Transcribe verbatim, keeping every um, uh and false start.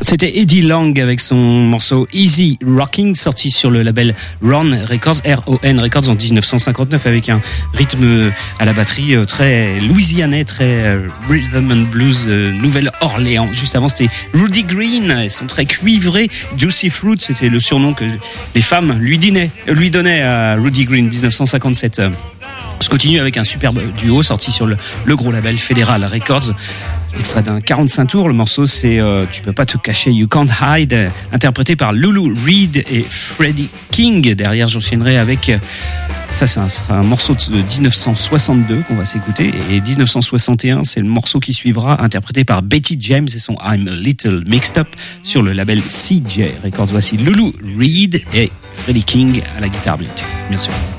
C'était Eddie Lang avec son morceau Easy Rocking, sorti sur le label Ron Records, R O N Records en dix-neuf cent cinquante-neuf, avec un rythme à la batterie très louisianais, très rhythm and blues Nouvelle-Orléans. Juste avant, c'était Rudy Green, ils sont très cuivrés. Juicy Fruit, c'était le surnom que les femmes lui donnaient, lui donnaient à Rudy Green, dix-neuf cent cinquante-sept. Je continue avec un superbe duo sorti sur le, le gros label Federal Records. Extrait d'un quarante-cinq tours, le morceau c'est euh, Tu peux pas te cacher, You Can't Hide, euh, interprété par Lulu Reed et Freddie King. Derrière, j'enchaînerai avec euh, ça, ça sera un morceau de dix-neuf cent soixante-deux qu'on va s'écouter, et dix-neuf cent soixante et un, c'est le morceau qui suivra, interprété par Betty James et son I'm a Little Mixed Up sur le label C J Records. Voici Lulu Reed et Freddie King à la guitare, bien sûr.